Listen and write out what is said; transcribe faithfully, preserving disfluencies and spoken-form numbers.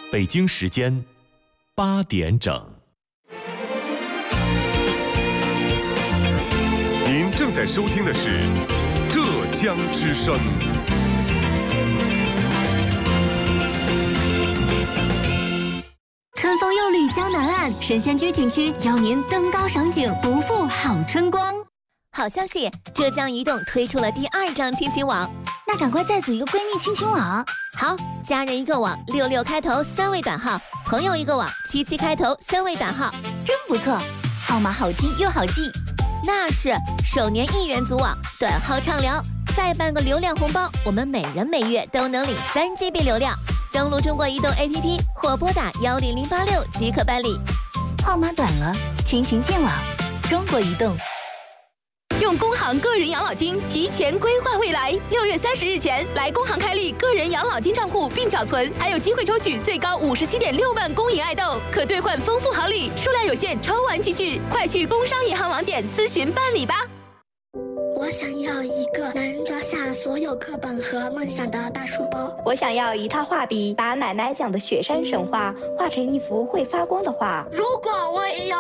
北京时间八点整。 您正在收听的是浙江之声。 春风又绿江南岸，神仙居景区邀您登高赏景，不负好春光。 好消息，浙江移动推出了第二张亲情网， 那赶快再组一个闺蜜亲情网。 好，家人一个网，六六开头三位短号；朋友一个网，七七开头三位短号， 真不错，号码好听又好记。 那是首年一元组网，短号畅聊，再办个流量红包，我们每人每月都能领三 G B 流量。登录中国移动 A P P 或拨打幺零零八六即可办理。 号码短了，亲情建网，中国移动。 用工行个人养老金提前规划未来，六月三十日前来工行开立个人养老金账户并缴存，还有机会抽取最高五十七点六万公银爱豆，可兑换丰富好礼，数量有限，抽完即止，快去工商银行网点咨询办理吧。 我想要一个能装下所有课本和梦想的大书包。 我想要一套画笔，把奶奶讲的雪山神话画成一幅会发光的画。 如果我也要